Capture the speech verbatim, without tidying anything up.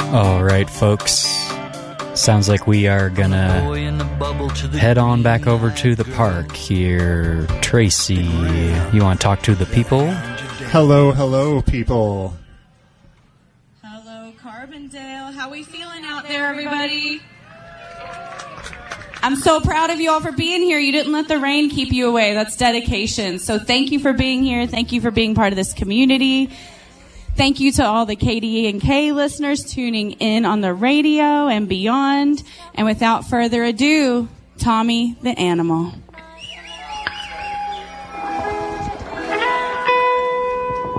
All right, folks. Sounds like we are gonna head on back over to the park here. Tracy, you want to talk to the people? Hello, hello, people. Hello, Carbondale. How we feeling out there, everybody? I'm so proud of you all for being here. You didn't let the rain keep you away. That's dedication. So thank you for being here. Thank you for being part of this community. Thank you to all the K D E and K listeners tuning in on the radio and beyond. And without further ado, Tommy the Animal.